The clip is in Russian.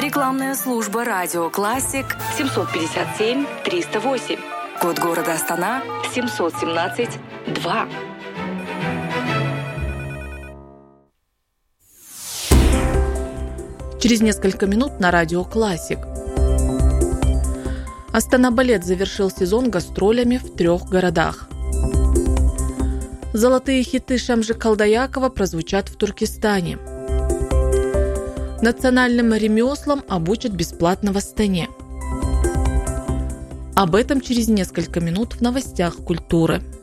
Рекламная служба «Радио Классик» 757-308. Код города Астана 717-2. Через несколько минут на Радио Классик. Астана Балет завершил сезон гастролями в 3 городах. Золотые хиты Шамжи Калдаякова прозвучат в Туркестане. Национальным ремеслам обучат бесплатно в Астане. Об этом через несколько минут в новостях культуры.